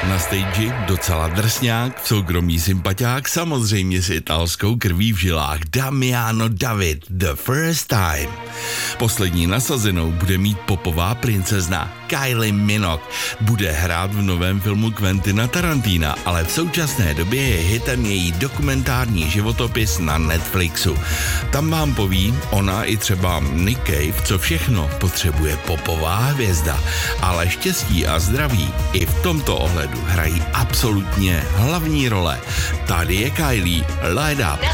Na stage docela drsňák, v soukromí sympatiák, samozřejmě s italskou krví v žilách, Damiano David, The First Time. Poslední nasazenou bude mít popová princezna Kylie Minogue. Bude hrát v novém filmu Quentina Tarantina, ale v současné době je hitem její dokumentární životopis na Netflixu. Tam vám poví ona i třeba Nick Cave, co všechno potřebuje popová hvězda, ale štěstí a zdraví i v tomto ohledu hrají absolutně hlavní role. Tady je Kylie, Light Up.